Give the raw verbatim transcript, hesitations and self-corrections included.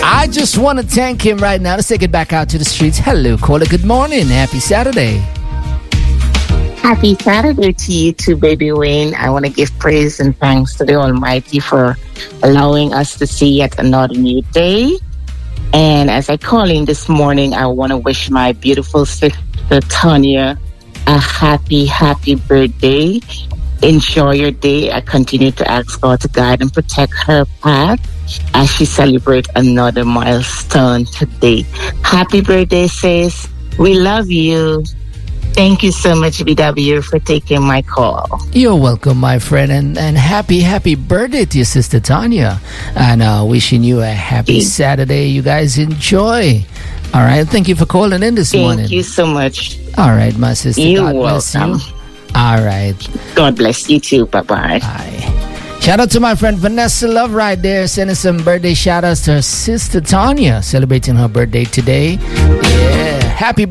I just want to thank him right now. Let's take it back out to the streets. Hello, caller. Good morning. Happy Saturday. Happy Saturday to you too, Baby Wayne. I want to give praise and thanks to the Almighty for allowing us to see yet another new day. And as I call in this morning, I want to wish my beautiful sister Tanya a happy, happy birthday. Enjoy your day. I continue to ask God to guide and protect her path as she celebrates another milestone today. Happy birthday, sis. We love you. Thank you so much, B W, for taking my call. You're welcome, my friend, and, and happy, happy birthday to your sister Tanya. And uh, wishing you a happy Thank Saturday. You guys enjoy. All right. Thank you for calling in this Thank morning. Thank you so much. All right, my sister. You're God bless welcome. you. All right. God bless you too. Bye-bye. Bye. Shout out to my friend Vanessa Love right there, sending some birthday shout outs to her sister Tanya, celebrating her birthday today. Yeah. Happy